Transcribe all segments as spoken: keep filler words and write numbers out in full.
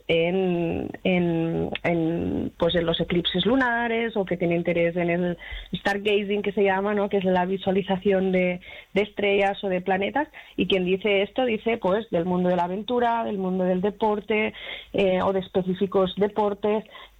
en, en, en, pues en los eclipses lunares, o que tiene interés en el stargazing, que se llama, ¿no? Que es la visualización de, de estrellas o de planetas. Y quien dice esto dice pues del mundo de la aventura, del mundo del deporte, eh, o de específicos deportes,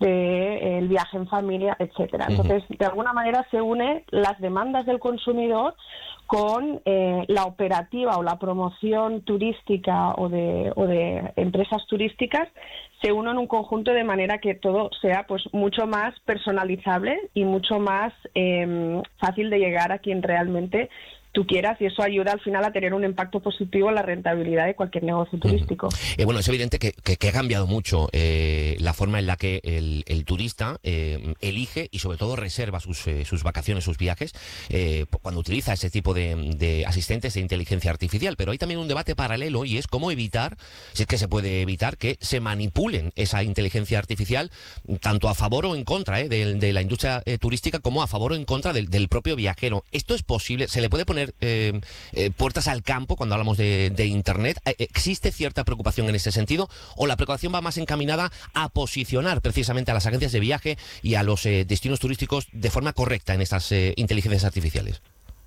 de eh, el viaje en familia, etcétera. Entonces, de alguna manera se une las demandas del consumidor con eh, la operativa o la promoción turística o de, o de empresas turísticas, se unen en un conjunto de manera que todo sea pues mucho más personalizable y mucho más eh, fácil de llegar a quien realmente tú quieras, y eso ayuda al final a tener un impacto positivo en la rentabilidad de cualquier negocio turístico. Uh-huh. Eh, bueno, es evidente que, que, que ha cambiado mucho eh, la forma en la que el, el turista eh, elige y sobre todo reserva sus, eh, sus vacaciones, sus viajes, eh, cuando utiliza ese tipo de, de asistentes de inteligencia artificial. Pero hay también un debate paralelo, y es cómo evitar, si es que se puede evitar, que se manipulen esa inteligencia artificial tanto a favor o en contra eh, de, de la industria eh, turística, como a favor o en contra del, del propio viajero. ¿Esto es posible? ¿Se le puede poner Eh, eh, puertas al campo cuando hablamos de, de Internet? ¿Existe cierta preocupación en ese sentido, o la preocupación va más encaminada a posicionar precisamente a las agencias de viaje y a los eh, destinos turísticos de forma correcta en estas eh, inteligencias artificiales?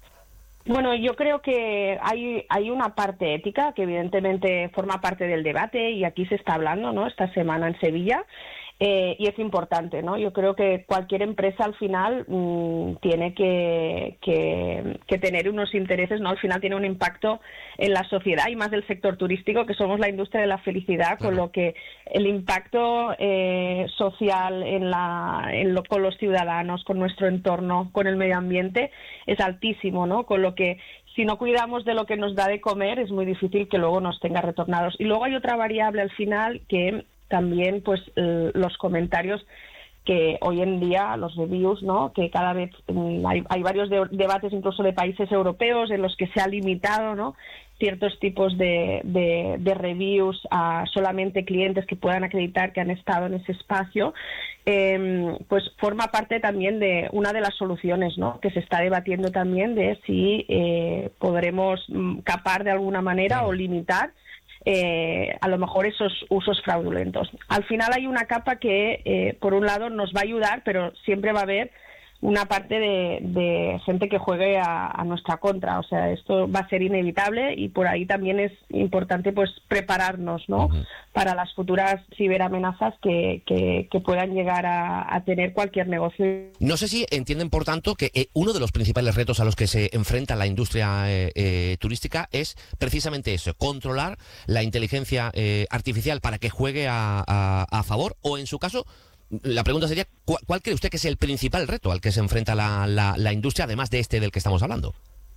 Bueno, yo creo que hay, hay una parte ética que evidentemente forma parte del debate, y aquí se está hablando, ¿no?, esta semana en Sevilla. Eh, y es importante, ¿no? Yo creo que cualquier empresa al final mmm, tiene que, que, que tener unos intereses, ¿no? Al final tiene un impacto en la sociedad, y más del sector turístico, que somos la industria de la felicidad, con lo que el impacto eh, social en la, en lo, con los ciudadanos, con nuestro entorno, con el medio ambiente, es altísimo, ¿no? Con lo que si no cuidamos de lo que nos da de comer, es muy difícil que luego nos tenga retornados. Y luego hay otra variable al final, que también pues eh, los comentarios que hoy en día, los reviews, ¿no?, que cada vez eh, hay, hay varios de, debates incluso de países europeos en los que se ha limitado, ¿no?, ciertos tipos de, de, de reviews a solamente clientes que puedan acreditar que han estado en ese espacio, eh, pues forma parte también de una de las soluciones, ¿no?, que se está debatiendo también, de si eh, podremos mm, capar de alguna manera o limitar Eh, a lo mejor esos usos fraudulentos. Al final hay una capa que, eh, por un lado, nos va a ayudar, pero siempre va a haber una parte de, de gente que juegue a, a nuestra contra. O sea, esto va a ser inevitable, y por ahí también es importante pues prepararnos, ¿no?, uh-huh, para las futuras ciberamenazas que, que, que puedan llegar a, a tener cualquier negocio. No sé si entienden, por tanto, que eh, uno de los principales retos a los que se enfrenta la industria eh, eh, turística es precisamente eso, controlar la inteligencia eh, artificial para que juegue a, a, a favor, o en su caso, la pregunta sería, ¿cuál, ¿cuál cree usted que es el principal reto al que se enfrenta la, la, la industria, además de este del que estamos hablando?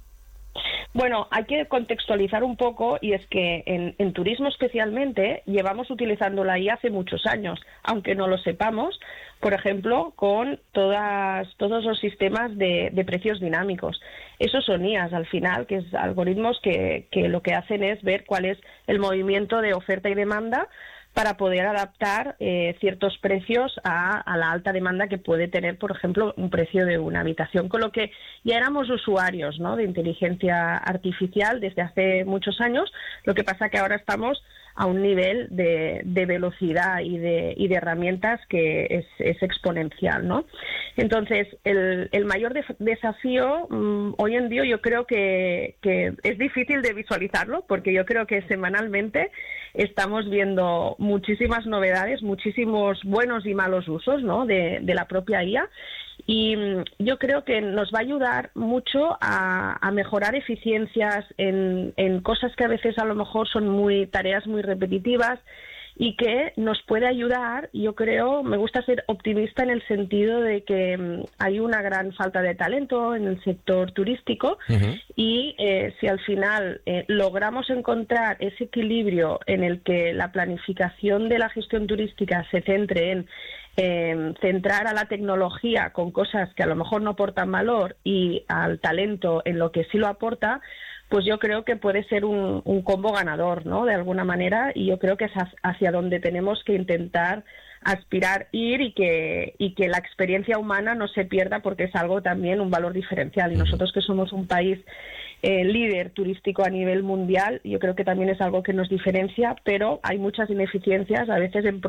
Bueno, hay que contextualizar un poco, y es que en, en turismo especialmente llevamos utilizando la I A hace muchos años, aunque no lo sepamos, por ejemplo, con todas, todos los sistemas de, de precios dinámicos. Esos son I As al final, que es algoritmos que, que lo que hacen es ver cuál es el movimiento de oferta y demanda para poder adaptar eh, ciertos precios a, a la alta demanda que puede tener, por ejemplo, un precio de una habitación. Con lo que ya éramos usuarios, ¿no?, de inteligencia artificial desde hace muchos años. Lo que pasa que ahora estamos a un nivel de, de velocidad y de, y de herramientas que es, es exponencial, ¿no? Entonces, el, el mayor de, desafío mmm, hoy en día yo creo que, que es difícil de visualizarlo, porque yo creo que semanalmente estamos viendo muchísimas novedades, muchísimos buenos y malos usos, ¿no?, de, de la propia I A. Y yo creo que nos va a ayudar mucho a, a mejorar eficiencias en, en cosas que a veces a lo mejor son muy tareas muy repetitivas, y que nos puede ayudar. Yo creo, me gusta ser optimista en el sentido de que um, hay una gran falta de talento en el sector turístico, uh-huh, y eh, si al final eh, logramos encontrar ese equilibrio en el que la planificación de la gestión turística se centre en Eh, centrar a la tecnología con cosas que a lo mejor no aportan valor, y al talento en lo que sí lo aporta, pues yo creo que puede ser un, un combo ganador, ¿no?, de alguna manera, y yo creo que es hacia donde tenemos que intentar aspirar ir, y que, y que la experiencia humana no se pierda, porque es algo también, un valor diferencial. Y nosotros, que somos un país eh, líder turístico a nivel mundial, yo creo que también es algo que nos diferencia, pero hay muchas ineficiencias a veces en